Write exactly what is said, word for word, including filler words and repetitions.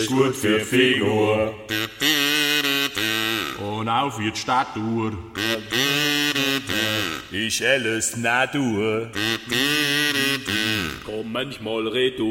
ist gut für die Figur und auch für die Statur. Ist alles Natur. Komm manchmal retour.